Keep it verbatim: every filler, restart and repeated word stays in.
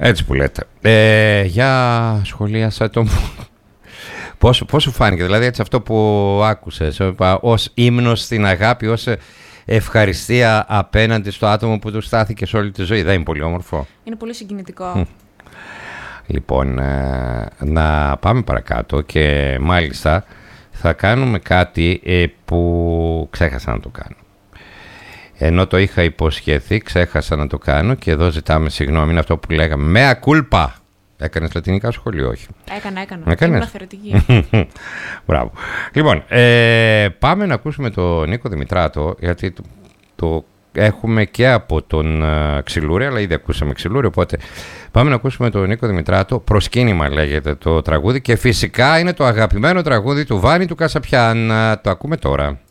Έτσι που λέτε. Ε, για σχολίασα το... Πώς, πώς σου φάνηκε, δηλαδή έτσι αυτό που άκουσες, ως ύμνος στην αγάπη, ως ευχαριστία απέναντι στο άτομο που του στάθηκε σε όλη τη ζωή. Δεν είναι πολύ όμορφο? Είναι πολύ συγκινητικό. Λοιπόν, ε, να πάμε παρακάτω και μάλιστα θα κάνουμε κάτι ε, που ξέχασα να το κάνω. Ενώ το είχα υποσχεθεί, ξέχασα να το κάνω και εδώ ζητάμε συγγνώμη, είναι αυτό που λέγαμε. Μέα κούλπα! Έκανες λατινικά σχολείο, όχι? Έκανα, έκανα. Έκανες? Ήμουν αφαιρετική. Μπράβο. Λοιπόν, ε, πάμε να ακούσουμε τον Νίκο Δημητράτο, γιατί το, το έχουμε και από τον uh, Ξυλούρη, αλλά ήδη ακούσαμε Ξυλούρη, οπότε πάμε να ακούσουμε τον Νίκο Δημητράτο. Προσκύνημα λέγεται το τραγούδι και φυσικά είναι το αγαπημένο τραγούδι του Βάνη του Κασαπιάν. Το ακούμε τώρα.